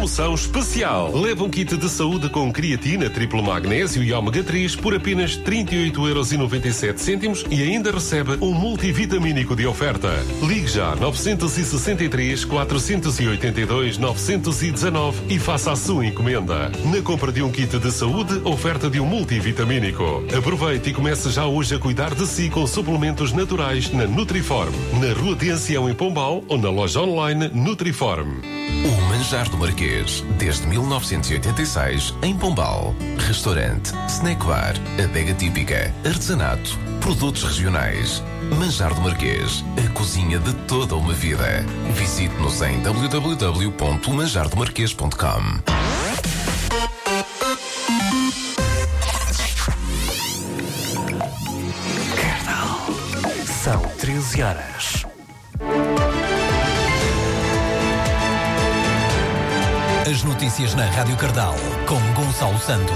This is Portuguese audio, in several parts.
promoção especial. Leva um kit de saúde com creatina, triplo magnésio e ômega 3 por apenas 38,97€ e ainda recebe um multivitamínico de oferta. Ligue já 963 482 919 e faça a sua encomenda. Na compra de um kit de saúde, oferta de um multivitamínico. Aproveite e comece já hoje a cuidar de si com suplementos naturais na Nutriform. Na Rua de Ancião em Pombal ou na loja online Nutriform. O Manjar do Marquês, desde 1986, em Pombal. Restaurante, snack bar, adega típica, artesanato, produtos regionais. Manjar do Marquês, a cozinha de toda uma vida. Visite-nos em www.manjardomarquês.com. São 13 horas. As notícias na Rádio Cardal, com Gonçalo Santos.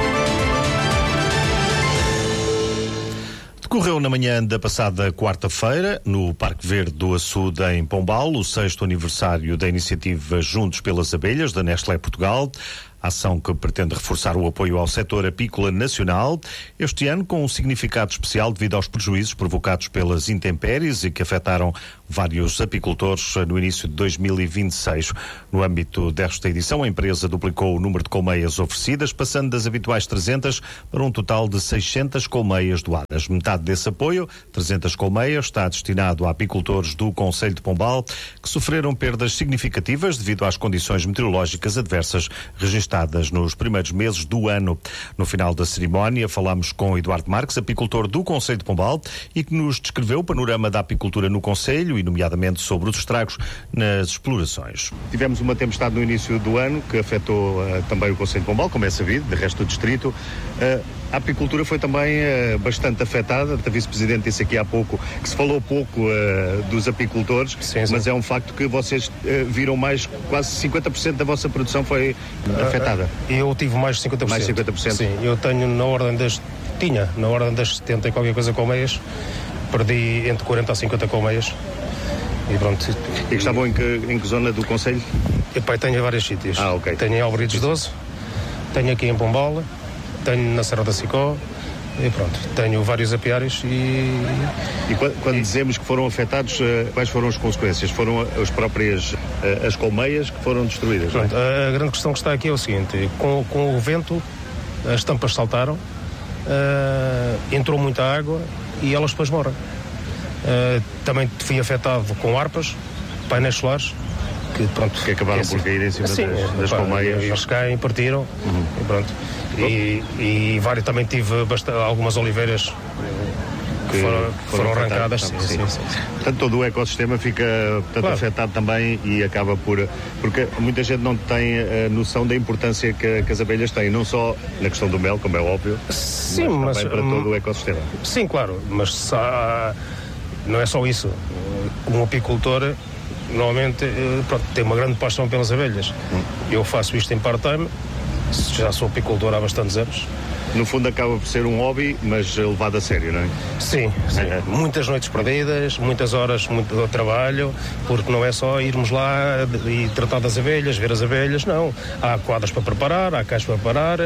Decorreu na manhã da passada quarta-feira, no Parque Verde do Açude, em Pombal, o 6º aniversário da iniciativa Juntos pelas Abelhas, da Nestlé Portugal. Ação que pretende reforçar o apoio ao setor apícola nacional, este ano com um significado especial devido aos prejuízos provocados pelas intempéries e que afetaram vários apicultores no início de 2026. No âmbito desta edição, a empresa duplicou o número de colmeias oferecidas, passando das habituais 300 para um total de 600 colmeias doadas. Metade desse apoio, 300 colmeias, está destinado a apicultores do Concelho de Pombal que sofreram perdas significativas devido às condições meteorológicas adversas registradas nos primeiros meses do ano. No final da cerimónia, falámos com Eduardo Marques, apicultor do Concelho de Pombal, e que nos descreveu o panorama da apicultura no Concelho e, nomeadamente, sobre os estragos nas explorações. Tivemos uma tempestade no início do ano que afetou também o Concelho de Pombal, como é sabido, de resto do distrito. A apicultura foi também bastante afetada. A vice-presidente disse aqui há pouco que se falou pouco dos apicultores, sim. Mas é um facto que vocês viram mais, quase 50% da vossa produção foi afetada. Eu tive mais de 50%. Mais de 50%? Sim, eu tenho na ordem das 70 e qualquer coisa colmeias, perdi entre 40 a 50 colmeias. E pronto. E que estavam em que zona do Concelho? Tenho em vários sítios. Ok. Tenho em Albrides 12, tenho aqui em Pombal, tenho na Serra da Sicó e pronto, tenho vários apiários e quando dizemos que foram afetados, quais foram as consequências? Foram as próprias as colmeias que foram destruídas? Pronto, a grande questão que está aqui é o seguinte: com o vento as tampas saltaram, entrou muita água e elas depois morrem. Também fui afetado com harpas, painéis solares que acabaram por cair em cima das colmeias. Eles caem, partiram e pronto. E também tive algumas oliveiras que foram arrancadas. Sim. Portanto, todo o ecossistema fica afetado também e acaba porque muita gente não tem a noção da importância que as abelhas têm, não só na questão do mel, como é óbvio, sim, mas também para todo o ecossistema. Sim, claro, mas não é só isso. Como apicultor, normalmente tenho uma grande paixão pelas abelhas. Eu faço isto em part-time, já sou apicultor há bastantes anos. No fundo acaba por ser um hobby, mas levado a sério, não é? Sim. Muitas noites perdidas, muitas horas, muito trabalho, porque não é só irmos lá e tratar das abelhas, ver as abelhas, não. Há quadras para preparar, há caixas para preparar,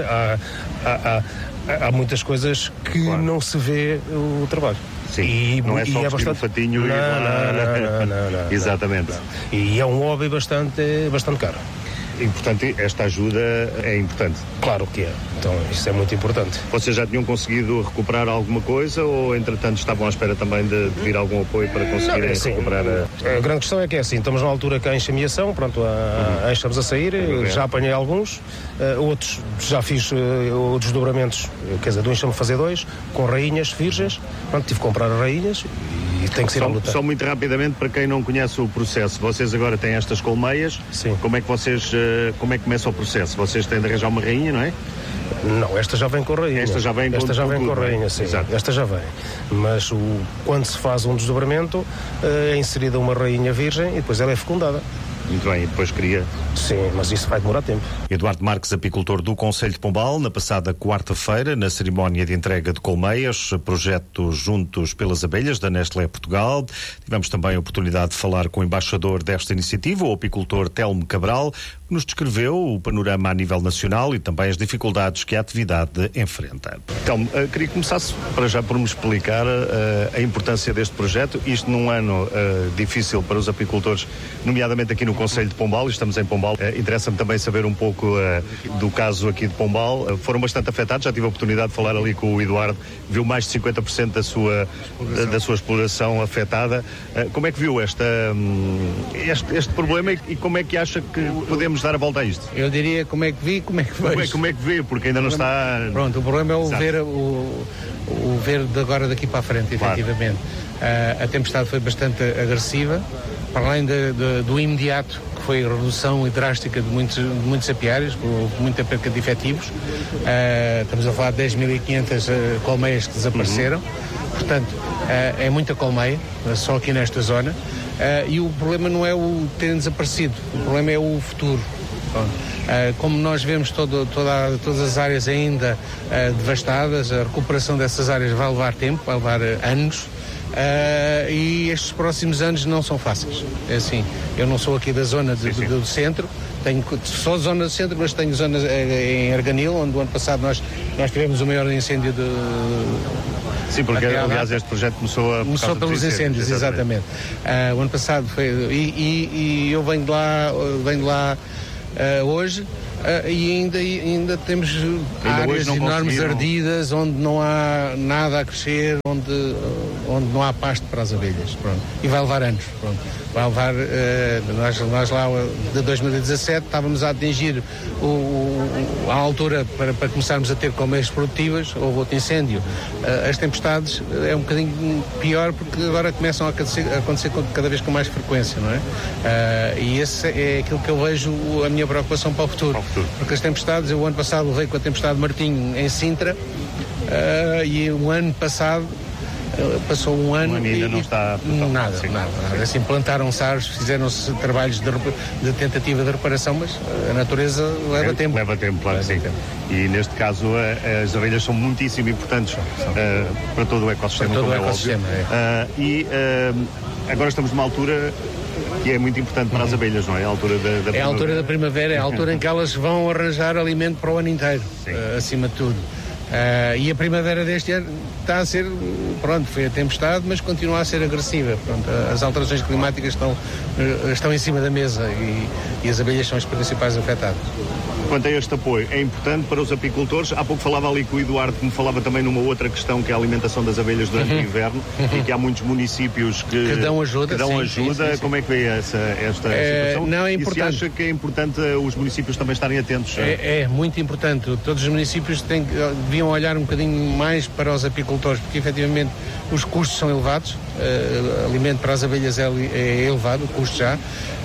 há muitas coisas que não se vê o trabalho. Sim, não é só bastante fatinho não. Exatamente. Não. E é um hobby bastante caro. E, portanto, esta ajuda é importante. Claro que é. Então, isso é muito importante. Vocês já tinham conseguido recuperar alguma coisa ou, entretanto, estavam à espera também de vir algum apoio para conseguirem recuperar? A grande questão é que é assim, estamos na altura que há enxameação, pronto, estamos a sair, já apanhei alguns, outros já fiz os desdobramentos, quer dizer, do enxame fazer 2, com rainhas virgens, pronto, tive que comprar rainhas e tem que ser a luta. Só muito rapidamente, para quem não conhece o processo, vocês agora têm estas colmeias. Sim. Como é que começa o processo? Vocês têm de arranjar uma rainha, não é? Não, esta já vem com rainha. Esta já vem com rainha, sim. Exato. Esta já vem. Mas quando se faz um desdobramento, é inserida uma rainha virgem e depois ela é fecundada. Muito bem, e depois cria. Sim, mas isso vai demorar tempo. Eduardo Marques, apicultor do Concelho de Pombal, na passada quarta-feira, na cerimónia de entrega de colmeias, projeto Juntos pelas Abelhas, da Nestlé Portugal. Tivemos também a oportunidade de falar com o embaixador desta iniciativa, o apicultor Telmo Cabral, que nos descreveu o panorama a nível nacional e também as dificuldades que a atividade enfrenta. Então, queria começar para já por me explicar a importância deste projeto, isto num ano difícil para os apicultores, nomeadamente aqui no Concelho de Pombal, estamos em Pombal. Interessa-me também saber um pouco do caso aqui de Pombal. Foram bastante afetados, já tive a oportunidade de falar ali com o Eduardo, viu mais de 50% da sua exploração afetada. Como é que viu este problema e como é que acha que podemos dar a volta a isto? Eu diria como é que vi, como é que vejo. Como é que vê, porque ainda não está... Pronto, o problema é o ver de agora daqui para a frente, efetivamente. A tempestade foi bastante agressiva, para além do imediato, que foi a redução drástica de muitos apiários, houve muita perca de efetivos. Estamos a falar de 10.500 colmeias que desapareceram, portanto, é muita colmeia, só aqui nesta zona. E o problema não é o terem desaparecido, o problema é o futuro. Como nós vemos todas as áreas ainda devastadas, a recuperação dessas áreas vai levar tempo, vai levar anos. E estes próximos anos não são fáceis. É assim, eu não sou aqui da zona do centro, tenho só zona do centro, mas tenho zonas em Arganil, onde o ano passado nós tivemos o maior incêndio de... Sim, porque aliás este projeto começou pelos incêndios, exatamente. O ano passado foi... E eu venho de lá hoje... e ainda temos áreas enormes ardidas, onde não há nada a crescer, onde não há pasto para as abelhas. Pronto. E vai levar anos. Pronto. Vai levar, nós lá de 2017 estávamos a atingir a altura para começarmos a ter colmeias produtivas, houve outro incêndio. As tempestades é um bocadinho pior porque agora começam a acontecer cada vez com mais frequência, não é? E esse é aquilo que eu vejo a minha preocupação para o futuro. Porque as tempestades, eu o ano passado levei com a tempestade Martinho em Sintra, e o ano passado passou um ano e ainda não está nada. Assim, plantaram-se árvores, fizeram-se trabalhos de tentativa de reparação, mas a natureza leva tempo. Leva tempo, claro que sim. E neste caso as abelhas são muitíssimo importantes para todo o ecossistema, como é óbvio. E agora estamos numa altura que é muito importante para as abelhas, não é? A altura da primavera. É a altura da primavera, é a altura em que elas vão arranjar alimento para o ano inteiro, acima de tudo. E a primavera deste ano está a ser, pronto, foi a tempestade, mas continua a ser agressiva. Pronto, as alterações climáticas estão em cima da mesa e as abelhas são as principais afetadas. Quanto a este apoio, é importante para os apicultores. Há pouco falava ali com o Eduardo, que me falava também numa outra questão, que é a alimentação das abelhas durante o inverno, e que há muitos municípios que dão ajuda. Sim. Como é que vê esta situação? Não, é importante. E se acha que é importante os municípios também estarem atentos? É muito importante. Todos os municípios deviam olhar um bocadinho mais para os apicultores, porque efetivamente os custos são elevados, alimento para as abelhas é elevado, o custo já,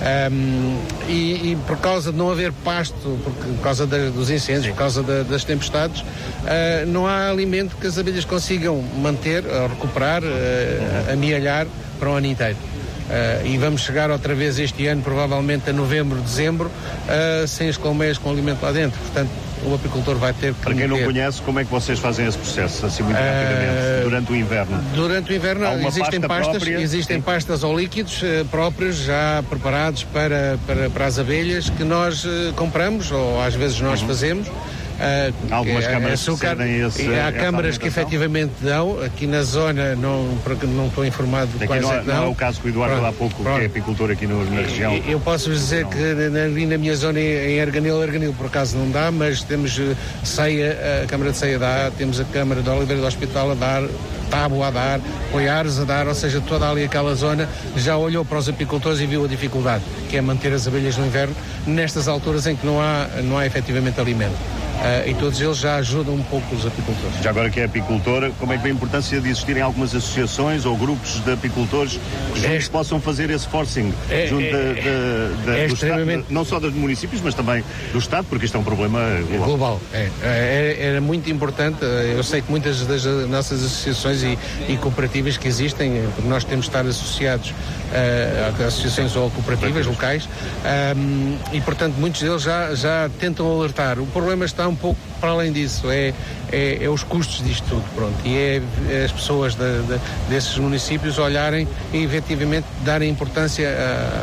e por causa de não haver pasto, por causa dos incêndios, por causa das tempestades, não há alimento que as abelhas consigam manter, recuperar, amealhar para o ano inteiro. E vamos chegar outra vez este ano, provavelmente a novembro, dezembro, sem as colmeias com alimento lá dentro. Portanto, o apicultor vai ter que... Para quem não conhece, como é que vocês fazem esse processo, assim muito rapidamente, durante o inverno? Durante o inverno existem pastas ou líquidos próprios, já preparados para as abelhas, que nós compramos, ou às vezes nós fazemos. Algumas câmaras há câmaras que efetivamente dão, aqui na zona não estou informado de quais é que dão. Não é o caso que o Eduardo há pouco, que é apicultor aqui na região. Eu posso dizer que na minha zona em Arganil por acaso não dá, mas temos Ceia, a Câmara de Ceia dá, temos a Câmara de Oliveira do Hospital a dar, Tábua a dar, Poiares a dar, ou seja, toda ali aquela zona já olhou para os apicultores e viu a dificuldade, que é manter as abelhas no inverno, nestas alturas em que não há efetivamente alimento. E todos eles já ajudam um pouco os apicultores. Já agora que é apicultor, como é que vê a importância de existirem algumas associações ou grupos de apicultores que possam fazer esse forcing junto do Estado, não só dos municípios, mas também do Estado, porque isto é um problema global. Era muito importante. Eu sei que muitas das nossas associações e cooperativas que existem, porque nós temos de estar associados a associações ou cooperativas locais, e portanto muitos deles já tentam alertar. O problema está um pouco para além disso, é os custos disto tudo, pronto, e é as pessoas desses municípios olharem e efetivamente darem importância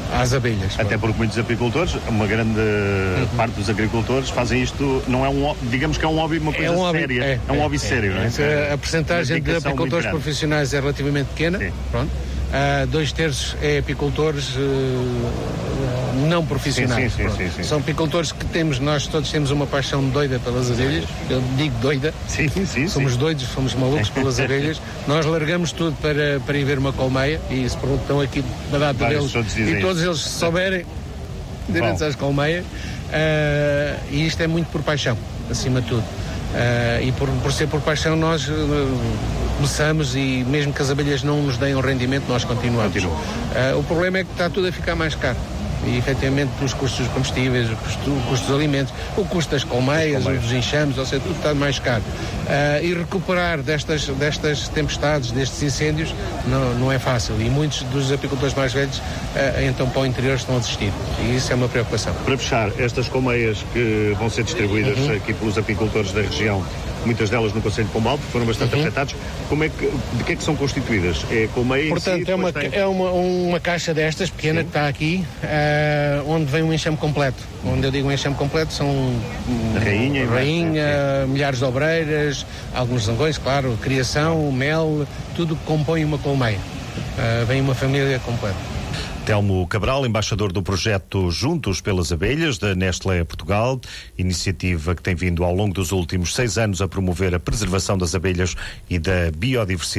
às abelhas. Até porque muitos apicultores, uma grande parte dos agricultores fazem isto, não é digamos que é um hobby, uma coisa séria. É um hobby sério, não é? A percentagem de apicultores profissionais é relativamente pequena. Sim. Pronto. 2/3 é apicultores não profissionais. Sim. São apicultores que nós todos temos uma paixão doida pelas abelhas. Eu digo doida. Somos doidos, somos malucos pelas abelhas. Nós largamos tudo para ir ver uma colmeia, e se perguntam aqui uma data deles, e todos eles se souberem, direm-se às colmeias. E isto é muito por paixão, acima de tudo. E por ser por paixão, nós começamos, e mesmo que as abelhas não nos deem um rendimento, nós continuamos. O problema é que está tudo a ficar mais caro. E efetivamente os custos dos combustíveis, o custo dos alimentos, o custo das colmeias, dos enxames, ou seja, tudo está mais caro. E recuperar destas tempestades, destes incêndios, não é fácil. E muitos dos apicultores mais velhos, então para o interior, estão a desistir. E isso é uma preocupação. Para fechar, estas colmeias que vão ser distribuídas aqui pelos apicultores da região, muitas delas no Concelho de Pombal, porque foram bastante afetados, de que é que são constituídas? É colmeia em Portanto, si? é uma caixa destas, pequena, que está aqui, onde vem um enxame completo. Onde eu digo um enxame completo, são rainha, milhares de obreiras, alguns zangões, claro, criação, mel, tudo que compõe uma colmeia. Vem uma família completa. Telmo Cabral, embaixador do projeto Juntos pelas Abelhas, da Nestlé Portugal, iniciativa que tem vindo ao longo dos últimos 6 anos a promover a preservação das abelhas e da biodiversidade.